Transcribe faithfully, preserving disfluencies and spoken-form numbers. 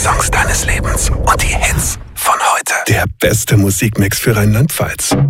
Songs deines Lebens und die Hits von heute. Der beste Musikmix für Rheinland-Pfalz.